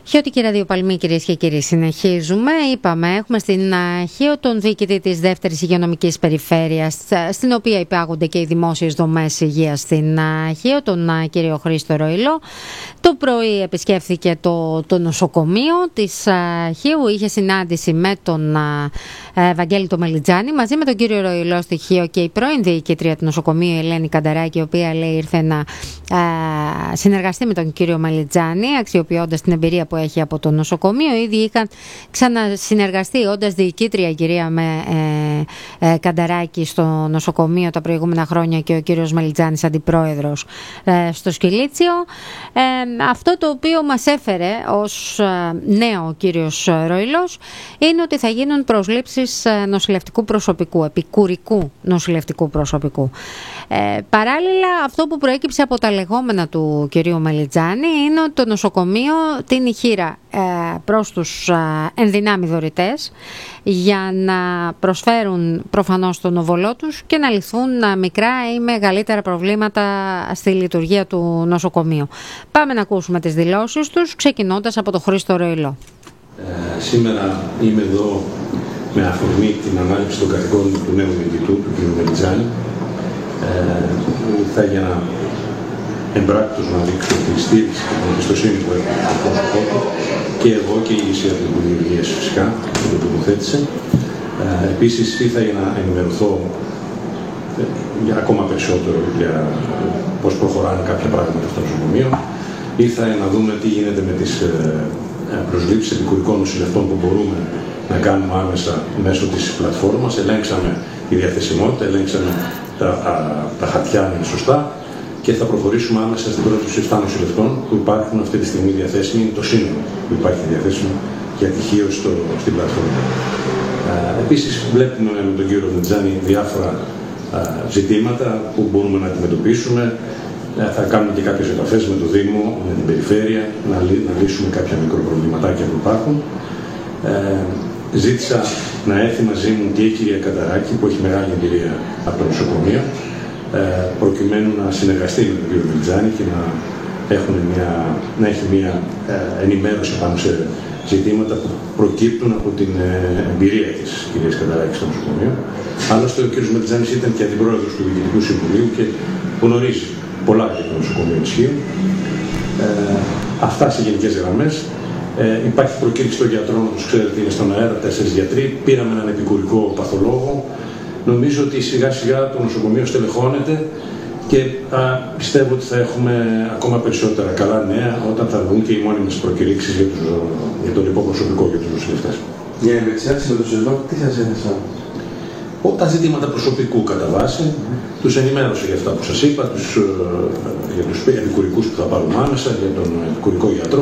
Χιώτικη ραδιοπαλμή, κυρίες και κύριοι, συνεχίζουμε. Είπαμε, έχουμε στην Χίο τον διοικητή της δεύτερης υγειονομικής περιφέρειας, στην οποία υπάγονται και οι δημόσιες δομές υγείας στην Χίο, τον κύριο Χρήστο Ροϊλό. Το πρωί επισκέφθηκε το νοσοκομείο της Χίου, είχε συνάντηση με τον Βαγγέλη το Μελιτζάνη, μαζί με τον κύριο Ροϊλό στη Χίο και η πρώην διοικήτρια του νοσοκομείου, η Ελένη Κανταράκη, η οποία λέει ήρθε να συνεργαστεί με τον κύριο Μελιτζάνη, αξιοποιώντας την εμπειρία που έχει από το νοσοκομείο. Ήδη είχαν ξανασυνεργαστεί όντας διοικήτρια κυρία με Κανταράκη στο νοσοκομείο τα προηγούμενα χρόνια και ο κύριος Μελιτζάνης αντιπρόεδρος στο Σκυλίτσιο. Αυτό το οποίο μας έφερε ως νέο ο κύριος Ροϊλός είναι ότι θα γίνουν προσλήψεις νοσηλευτικού προσωπικού, επικουρικού νοσηλευτικού προσωπικού. Παράλληλα, αυτό που προέκυψε από τα λεγόμενα του κυρίου Μελιτζάνη είναι ότι το νοσοκομείο τίνει χείρα προς τους ενδυνάμει δωρητές για να προσφέρουν προφανώς τον οβολό τους και να λυθούν μικρά ή μεγαλύτερα προβλήματα στη λειτουργία του νοσοκομείου. Πάμε να ακούσουμε τις δηλώσεις τους, ξεκινώντας από τον Χρήστο Ροϊλό. Σήμερα είμαι εδώ με αφορμή την ανάληψη των καθηκόντων του νέου διοικητού, του κ. Μελιτζάνη. Ήρθα για να εμπράκτως να δείξω τη στήριξη και την εμπιστοσύνη που έχω στο πρόσωπό του και εγώ και η ηγεσία του Υπουργείου Υγείας φυσικά που το τοποθέτησε. Επίσης ήρθα για να ενημερωθώ για ακόμα περισσότερο για πώς προχωράνε κάποια πράγματα στο νοσοκομείο. Ήρθα να δούμε τι γίνεται με τις προσλήψεις επικουρικών νοσηλευτών που μπορούμε να κάνουμε άμεσα μέσω της πλατφόρμας. Ελέγξαμε τη διαθεσιμότητα, ελέγξαμε τα χαρτιά είναι σωστά και θα προχωρήσουμε άμεσα στην πρόσληψη 7 νοσηλευτών που υπάρχουν αυτή τη στιγμή διαθέσιμοι. Είναι το σύνολο που υπάρχει διαθέσιμο για τυχείο στην πλατφόρμα. Επίσης, βλέπουμε με τον κύριο Μελιτζάνη διάφορα ζητήματα που μπορούμε να αντιμετωπίσουμε. Θα κάνουμε και κάποιες επαφές με το Δήμο, με την Περιφέρεια, να λύσουμε κάποια μικροπροβληματάκια που υπάρχουν. Ζήτησα να έρθει μαζί μου και η κυρία Κανταράκη, που έχει μεγάλη εμπειρία από το νοσοκομείο, προκειμένου να συνεργαστεί με τον κύριο Μελιτζάνη και να έχει μια ενημέρωση πάνω σε ζητήματα που προκύπτουν από την εμπειρία της κυρίας Κανταράκη στο νοσοκομείο. Άλλωστε, ο κύριος Μελιτζάνης ήταν και αντιπρόεδρος του Διοικητικού Συμβουλίου και γνωρίζει πολλά για το νοσοκομείο της Χίου. Αυτά σε γενικές γραμμές. Υπάρχει προκήρυξη των γιατρών, όπως ξέρετε, είναι στον αέρα 4 γιατροί. Πήραμε έναν επικουρικό παθολόγο. Νομίζω ότι σιγά σιγά το νοσοκομείο στελεχώνεται και πιστεύω ότι θα έχουμε ακόμα περισσότερα καλά νέα όταν θα βγουν και οι μόνιμες προκηρύξεις για το λοιπό προσωπικό για τους νοσηλευτές. Για επεξεργασία με τον συζητό, τι σας έδωσα? Τα ζητήματα προσωπικού κατά βάση, τους ενημέρωσα για αυτά που σας είπα, για τους επικουρικούς που θα πάρουμε άμεσα, για τον επικουρικό γιατρό.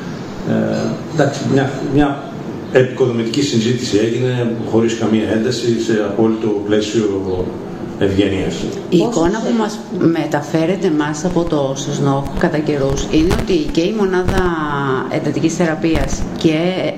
Εντάξει, μια επικοδομητική συζήτηση έγινε χωρίς καμία ένταση σε απόλυτο πλαίσιο ευγενίας. Η εικόνα που μας μεταφέρεται μας από το ΣΟΣΝΟΦ κατά καιρούς είναι ότι και η μονάδα εντατικής θεραπείας και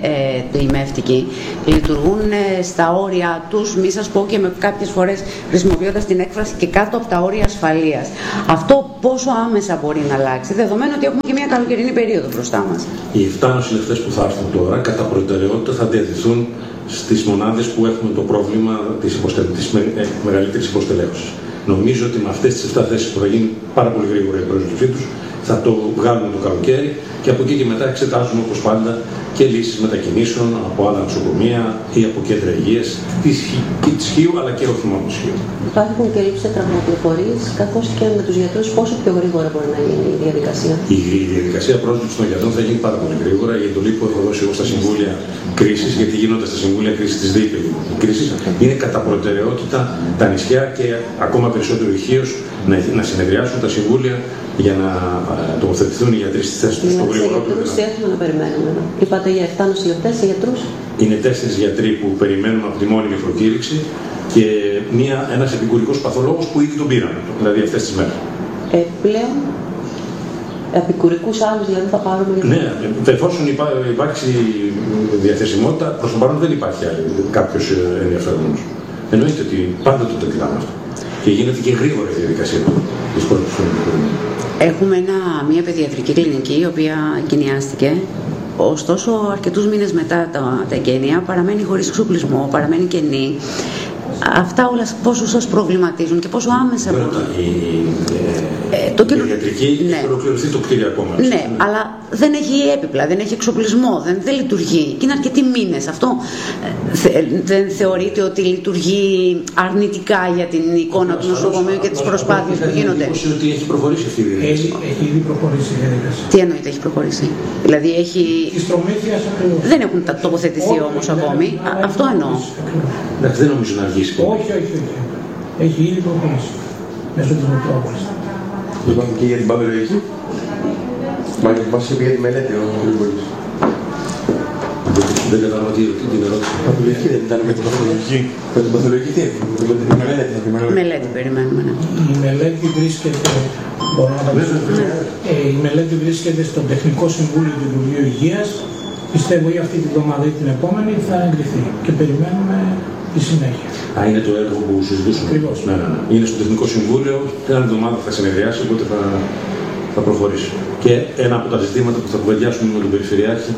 η μεύτικη λειτουργούν στα όρια τους, μη σας πω και με κάποιες φορές χρησιμοποιώντας την έκφραση και κάτω από τα όρια ασφαλείας. Αυτό πόσο άμεσα μπορεί να αλλάξει, δεδομένου ότι έχουμε και μια καλοκαιρινή περίοδο μπροστά μας? Οι 7 νοσηλευτές που θα έρθουν τώρα κατά προτεραιότητα θα διατηθούν στις μονάδες που έχουμε το πρόβλημα της μεγαλύτερης υποστελέχωσης. Νομίζω ότι με αυτές τις 7 θέσεις που θα γίνει πάρα πολύ γρήγορα η πρόσληψή τους, θα το βγάλουμε το καλοκαίρι και από εκεί και μετά εξετάζουμε όπως πάντα και λύσεις μετακινήσεων από άλλα νοσοκομεία ή από κέντρα υγείας της Χίου αλλά και όχι μόνο της Χίου. Υπάρχουν και λήψεις τραυματιοφορείς, καθώς και με τους γιατρούς, πόσο πιο γρήγορα μπορεί να γίνει η διαδικασία? Η διαδικασία πρόσληψης των γιατρών θα γίνει πάρα πολύ γρήγορα. Η εντολή που έχω δώσει εγώ στα συμβούλια κρίσης, γιατί γίνονται στα συμβούλια κρίσης της ΔΥΠ κρίσης, είναι κατά προτεραιότητα τα νησιά και ακόμα περισσότερο η Χίος να συνεδριάσουν τα συμβούλια για να τοποθετηθούν οι γιατροί στις θέσεις τους. Για γιατρούς τι έχουμε να περιμένουμε? Είπατε για 7 νοσηλευτές, σε γιατρούς? Είναι 4 γιατροί που περιμένουμε από τη μόνιμη προκήρυξη και ένας επικουρικός παθολόγος που ήδη τον πήραμε, δηλαδή αυτές τις μέρες. Πλέον, επικουρικούς άλλους δηλαδή θα πάρουμε? Ναι, εφόσον υπάρξει διαθεσιμότητα, προς τον παρόν δεν υπάρχει κάποιος ενδιαφέρον. Εννοείται ότι πάντα το κοιτάμε αυτό. Και γίνεται και γρήγορα η διαδικασία της πρόσληψης των επικουρικών. Έχουμε μια παιδιατρική κλινική η οποία εγκαινιάστηκε ωστόσο αρκετούς μήνες μετά τα εγγένεια παραμένει χωρίς εξοπλισμό, παραμένει κενή. Αυτά όλα πόσο σας προβληματίζουν και πόσο άμεσα μπορούν. Η ιατρική έχει ολοκληρωθεί το κτίριο ακόμα. Ναι, αλλά δεν έχει έπιπλα, δεν έχει εξοπλισμό, δεν λειτουργεί. Και είναι αρκετοί μήνες. Αυτό δεν θεωρείτε ότι λειτουργεί αρνητικά για την εικόνα του νοσοκομείου και τις προσπάθειες που γίνονται? Έχει ότι έχει προχωρήσει αυτή η διαδικασία. Έχει ήδη προχωρήσει η διαδικασία. Τι εννοείται έχει προχωρήσει? Δηλαδή έχει... Της προμήθειας ακριβώς. Δεν έχουν τοποθετηθεί όμως ακόμη. Αυτό εννοώ. Εντάξει, δεν νομίζω να αργήσει. Όχι. Έχει ήδη προχωρήσει. Μέσω της Μητρόπολης. Λοιπόν, και για την παθολογική. Μας είπε για τη μελέτη ο κ. Δεν κατάλαβα την ερώτηση. Παθολογική δεν ήταν με την παθολογική. Με την παθολογική τι έχουμε? Με τη μελέτη. Μελέτη περιμένουμε, ναι. Η μελέτη βρίσκεται... Μπορώ να η μελέτη βρίσκεται στο Τεχνικό Συμβούλιο του Υπουργείου Υγείας. Πιστεύω ή αυτή την εβδομάδα ή την επόμενη θα εγκριθεί. Και περιμένουμε τη συνέχεια. Είναι το έργο που συζητούσαμε. Ακριβώς. Ναι. Είναι στο Τεχνικό Συμβούλιο, την άλλη εβδομάδα θα συνεδριάσει, οπότε θα προχωρήσει. Και ένα από τα ζητήματα που θα κουβεντιάσουμε με τον Περιφερειάρχη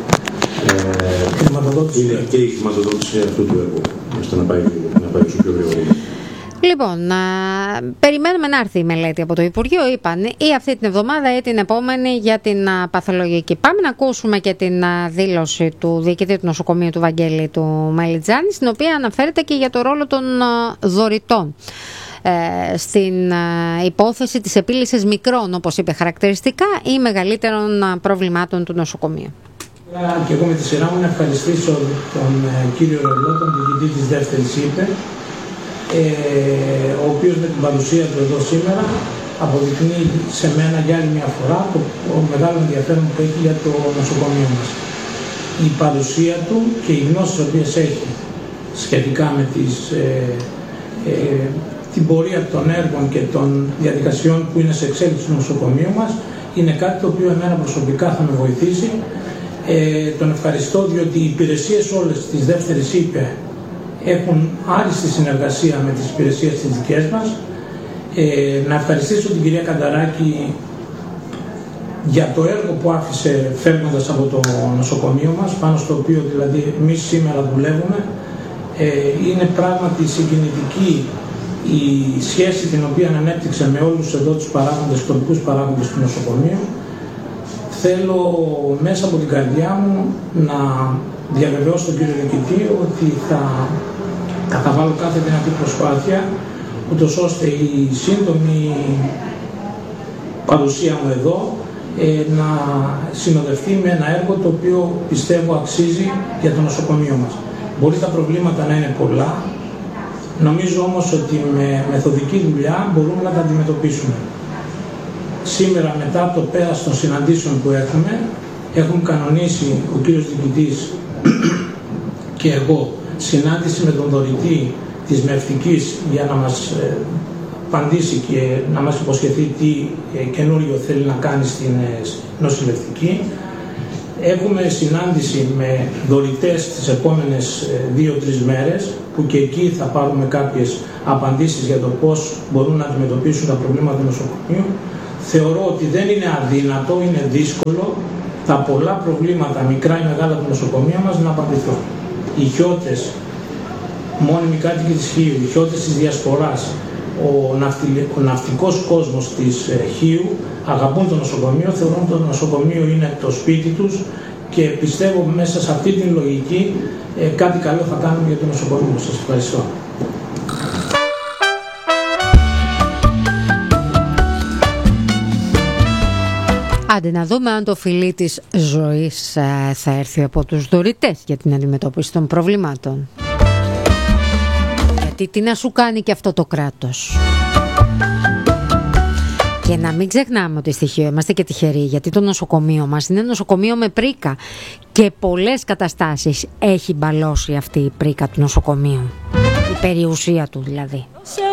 είναι και η χρηματοδότηση αυτού του έργου, ώστε να πάει όσο πιο γρήγορα. Λοιπόν, περιμένουμε να έρθει η μελέτη από το Υπουργείο, είπαν, ή αυτή την εβδομάδα ή την επόμενη για την παθολογική. Πάμε να ακούσουμε και την δήλωση του διοικητή του νοσοκομείου του Βαγγέλη του Μελιτζάνη, στην οποία αναφέρεται και για το ρόλο των δωρητών στην υπόθεση της επίλυσης μικρών, όπως είπε χαρακτηριστικά, ή μεγαλύτερων προβλημάτων του νοσοκομείου. Και εγώ με τη σειρά μου να ευχαριστήσω τον κύριο Ρολό, τον διοικητή της δεύτερης ΥΠΕ, ο οποίος με την παρουσία του εδώ σήμερα αποδεικνύει σε μένα για άλλη μια φορά το μεγάλο ενδιαφέρον που έχει για το νοσοκομείο μας. Η παρουσία του και οι γνώσεις τις οποίες έχει σχετικά με την πορεία των έργων και των διαδικασιών που είναι σε εξέλιξη του νοσοκομείου μας είναι κάτι το οποίο εμένα προσωπικά θα με βοηθήσει. Τον ευχαριστώ διότι οι υπηρεσίες όλες της δεύτερης ΥΠΕ έχουν άριστη συνεργασία με τις υπηρεσίες τις δικές μας. Να ευχαριστήσω την κυρία Κανταράκη για το έργο που άφησε φεύγοντας από το νοσοκομείο μας, πάνω στο οποίο δηλαδή εμείς σήμερα δουλεύουμε. Είναι πράγματι συγκινητική η σχέση την οποία ανέπτυξε με όλους εδώ τους παράγοντες, τοπικούς παράγοντες του νοσοκομείου. Θέλω μέσα από την καρδιά μου να διαβεβαιώσω τον κύριο Διοικητή ότι θα καταβάλω κάθε δυνατή προσπάθεια, ούτως ώστε η σύντομη παρουσία μου εδώ να συνοδευτεί με ένα έργο το οποίο πιστεύω αξίζει για το νοσοκομείο μας. Μπορεί τα προβλήματα να είναι πολλά, νομίζω όμως ότι με μεθοδική δουλειά μπορούμε να τα αντιμετωπίσουμε. Σήμερα μετά το πέρας των συναντήσεων που έχουμε κανονίσει ο κύριος Διοικητής και εγώ συνάντηση με τον δωρητή της Μευτικής για να μας απαντήσει και να μας υποσχεθεί τι καινούριο θέλει να κάνει στην νοσηλευτική. Έχουμε συνάντηση με δωρητές τις επόμενες 2-3 μέρες που και εκεί θα πάρουμε κάποιες απαντήσεις για το πώς μπορούν να αντιμετωπίσουν τα προβλήματα του νοσοκομείου. Θεωρώ ότι δεν είναι αδύνατο, είναι δύσκολο τα πολλά προβλήματα, μικρά ή μεγάλα του νοσοκομείου μας να απαντηθούν. Οι χιώτες, μόνιμοι κάτοικοι της Χίου, οι χιώτες της Διασποράς, ο ναυτικός κόσμος της Χίου αγαπούν το νοσοκομείο, θεωρούν το νοσοκομείο είναι το σπίτι τους και πιστεύω μέσα σε αυτή την λογική κάτι καλό θα κάνουμε για το νοσοκομείο. Σας ευχαριστώ. Άντε να δούμε αν το φιλί της ζωής θα έρθει από τους δωρητές για την αντιμετώπιση των προβλημάτων. Γιατί τι να σου κάνει και αυτό το κράτος. Και να μην ξεχνάμε ότι στη Χίο είμαστε και τυχεροί, γιατί το νοσοκομείο μας είναι νοσοκομείο με πρίκα και πολλές καταστάσεις έχει μπαλώσει αυτή η πρίκα του νοσοκομείου, η περιουσία του δηλαδή.